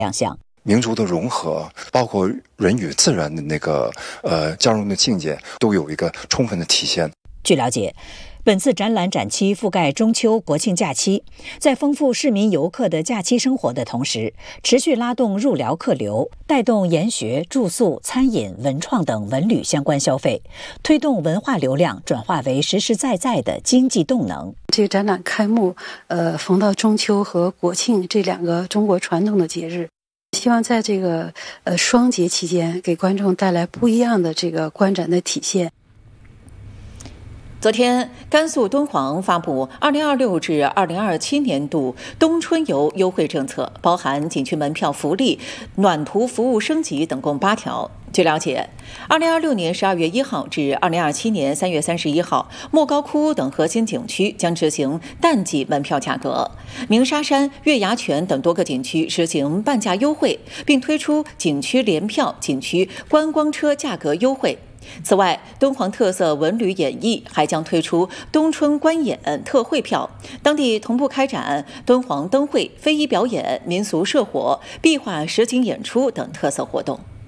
亮相。 民族的融合，包括人与自然的交融的境界，都有一个充分的体现。 据了解，本次展览展期覆盖中秋、国庆假期，在丰富市民游客的假期生活的同时，持续拉动入寮客流，带动研学、住宿、餐饮、文创等文旅相关消费，推动文化流量转化为实实在在的经济动能。 这个展览开幕，逢到中秋和国庆这2个中国传统的节日，希望在这个双节期间，给观众带来不一样的这个观展的体现。 昨天，甘肃敦煌发布2026至2027年度冬春游优惠政策，包含景区门票福利、暖图服务升级等共8条。据了解，2026年12月1号至2027年3月31号，莫高窟等核心景区将执行淡季门票价格，鸣沙山、月牙泉等多个景区实行半价优惠，并推出景区联票、景区观光车价格优惠。此外，敦煌特色文旅演艺还将推出冬春观演特惠票，当地同步开展敦煌灯会、非遗表演、民俗社火、壁画实景演出等特色活动。